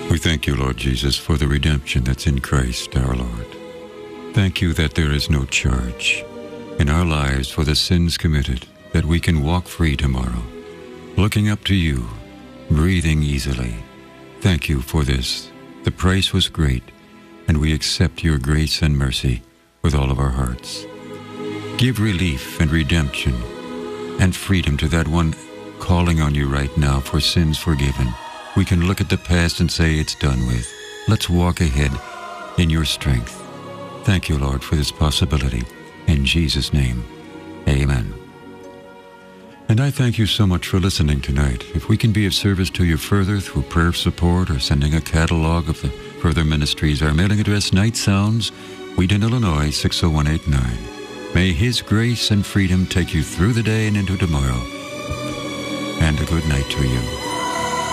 We thank you, Lord Jesus, for the redemption that's in Christ our Lord. Thank you that there is no charge in our lives for the sins committed, that we can walk free tomorrow, looking up to you, breathing easily. Thank you for this. The price was great, and we accept your grace and mercy with all of our hearts. Give relief and redemption and freedom to that one calling on you right now for sins forgiven. We can look at the past and say it's done with. Let's walk ahead in your strength. Thank you, Lord, for this possibility. In Jesus' name, amen. And I thank you so much for listening tonight. If we can be of service to you further through prayer support or sending a catalog of the further ministries, our mailing address, Night Sounds, Wheaton, Illinois, 60189. May His grace and freedom take you through the day and into tomorrow. And a good night to you.